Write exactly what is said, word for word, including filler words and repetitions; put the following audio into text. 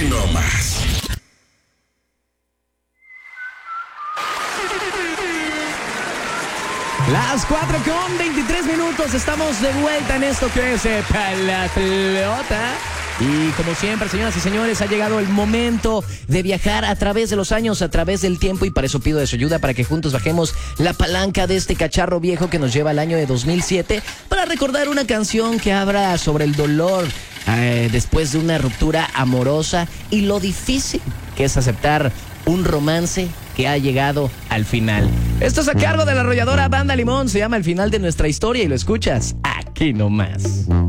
no más. Las cuatro con veintitrés minutos, estamos de vuelta en esto que es eh, la pelota. Y como siempre, señoras y señores, ha llegado el momento de viajar a través de los años, a través del tiempo, y para eso pido de su ayuda para que juntos bajemos la palanca de este cacharro viejo que nos lleva al año de dos mil siete para recordar una canción que habla sobre el dolor eh, después de una ruptura amorosa y lo difícil que es aceptar un romance que ha llegado al final. Esto es a cargo de la arrolladora Banda Limón, se llama El Final de Nuestra Historia y lo escuchas aquí nomás.